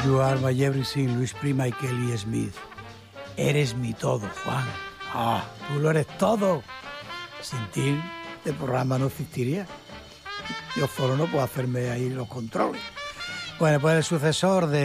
You are my everything, Luis Prima y Kelly Smith. Eres mi todo, Juan. Tú lo eres todo. Sin ti, este programa no existiría. Yo solo no puedo hacerme ahí los controles. Bueno, pues el sucesor de